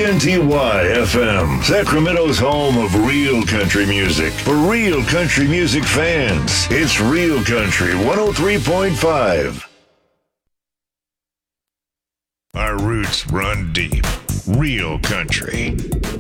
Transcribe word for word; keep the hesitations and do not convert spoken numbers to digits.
N T Y F M, Sacramento's home of real country music. For real country music fans, it's Real Country one oh three point five. Our roots run deep. Real country.